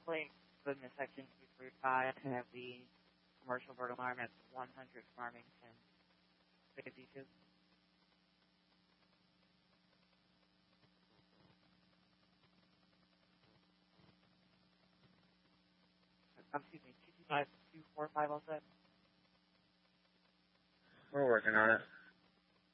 definitely put in the section 235 to have the commercial vertical farm at 100 Farmington 52. Excuse me, 225, 245 also? We're working on it.